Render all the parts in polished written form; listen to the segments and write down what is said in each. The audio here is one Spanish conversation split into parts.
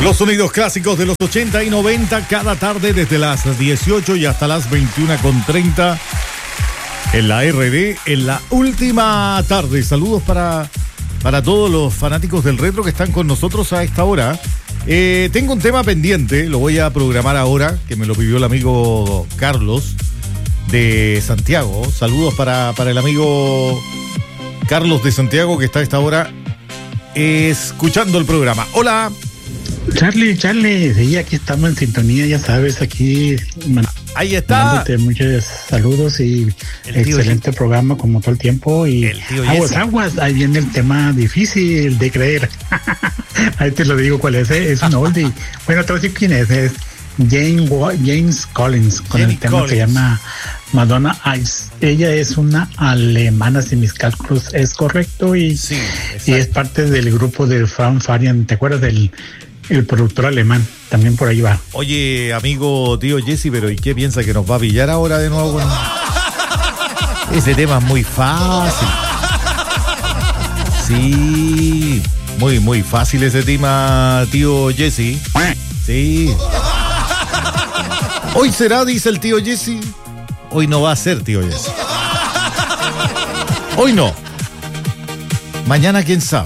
Los sonidos clásicos de los 80 y 90 cada tarde desde las 18 y hasta las 21:30 en la RD, en la última tarde. Saludos para todos los fanáticos del retro que están con nosotros a esta hora. Tengo un tema pendiente, lo voy a programar ahora, que me lo pidió el amigo Carlos de Santiago. Saludos para el amigo Carlos de Santiago que está a esta hora escuchando el programa. Hola. Charlie, sí, aquí estamos en sintonía, ya sabes, aquí ahí está. Muchos saludos y excelente programa como todo el tiempo. Y aguas, ahí viene el tema difícil de creer. Ahí te lo digo cuál es un oldie. Bueno, te voy a decir quién es James Collins, con el tema que se llama Madonna Eyes. Ella es una alemana, si mis cálculos es correcto, y es parte del grupo de Frank Farian. ¿Te acuerdas del productor alemán? También por ahí va. Oye, amigo tío Jesse, pero ¿y qué piensa que nos va a pillar ahora de nuevo? Ese tema es muy fácil. Sí, muy fácil ese tema, tío Jesse. Sí. Hoy será, dice el tío Jesse. Hoy no va a ser, tío Jesse. Hoy no. Mañana quién sabe.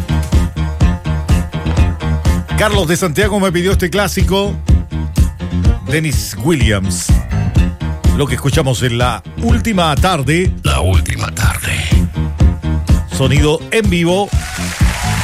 Carlos de Santiago me pidió este clásico. Dennis Williams. Lo que escuchamos en la última tarde. La última tarde. Sonido en vivo